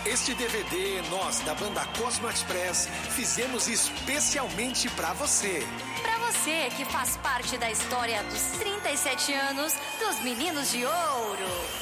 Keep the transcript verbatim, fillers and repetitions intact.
Este D V D, nós da banda Cosmo Express fizemos especialmente pra você. Pra você que faz parte da história dos trinta e sete anos dos Meninos de Ouro.